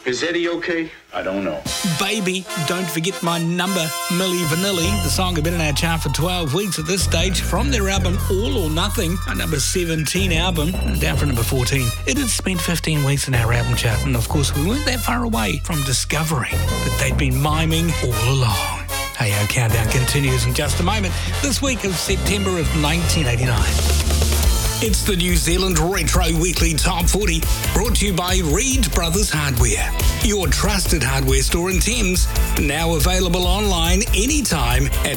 Is Eddie okay? I don't know. Baby, Don't Forget My Number, Milli Vanilli. The song had been in our chart for 12 weeks at this stage from their album All or Nothing, a number 17 album, down from number 14. It had spent 15 weeks in our album chart, and of course we weren't that far away from discovering that they'd been miming all along. Hey, our countdown continues in just a moment. This week of September of 1989. It's the New Zealand Retro Weekly Top 40, brought to you by Reed Brothers Hardware, your trusted hardware store in Thames, now available online anytime at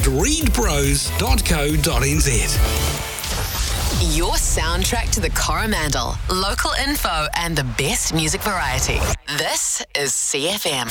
reedbros.co.nz. Your soundtrack to the Coromandel, local info and the best music variety. This is CFM.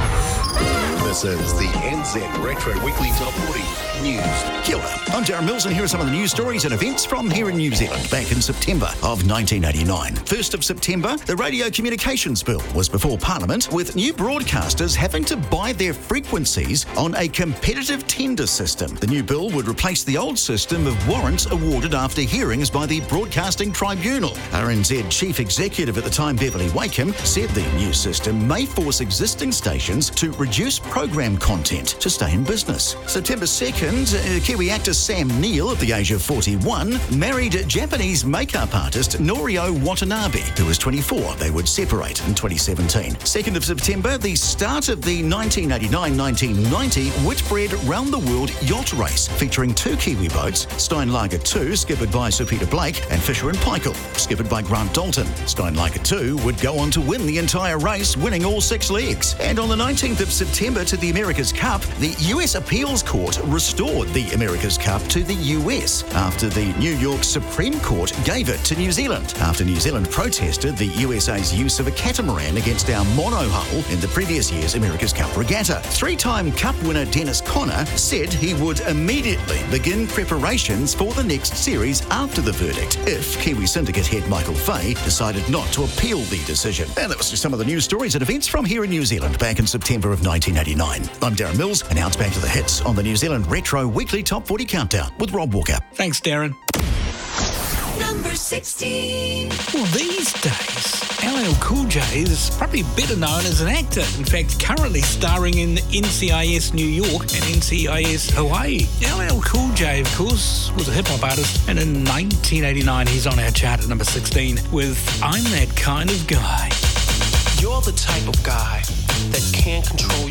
This is the NZ Retro Weekly Top 40 News. Kia ora. I'm Darren Mills, and here are some of the news stories and events from here in New Zealand back in September of 1989. 1st of September, the Radio Communications Bill was before Parliament, with new broadcasters having to buy their frequencies on a competitive tender system. The new bill would replace the old system of warrants awarded after hearings by the Broadcasting Tribunal. RNZ Chief Executive at the time, Beverly Wakeham, said the new system may force existing stations to reduce program content to stay in business. September 2nd, Kiwi actor Sam Neill, at the age of 41, married Japanese makeup artist Norio Watanabe, who was 24. They would separate in 2017. 2nd of September, the start of the 1989-1990 Whitbread Round the World Yacht Race, featuring 2 Kiwi boats, Steinlager 2, skippered by Sir Peter Blake, and Fisher and Paykel, skippered by Grant Dalton. Steinlager 2 would go on to win the entire race, winning all 6 legs. And on the 19th of September, to the America's Cup, the US Appeals Court restored the America's Cup to the US after the New York Supreme Court gave it to New Zealand, after New Zealand protested the USA's use of a catamaran against our monohull in the previous year's America's Cup regatta. 3-time Cup winner Dennis Conner said he would immediately begin preparations for the next series after the verdict if Kiwi Syndicate head Michael Fay decided not to appeal the decision. And that was just some of the news stories and events from here in New Zealand back in September of 1989. I'm Darren Mills, and now it's back to the hits on the New Zealand Retro Weekly Top 40 Countdown with Rob Walker. Thanks, Darren. Number 16. Well, these days, LL Cool J is probably better known as an actor. In fact, currently starring in NCIS New York and NCIS Hawaii. LL Cool J, of course, was a hip-hop artist, and in 1989, he's on our chart at number 16 with I'm That Kind of Guy. You're the type of guy that can't control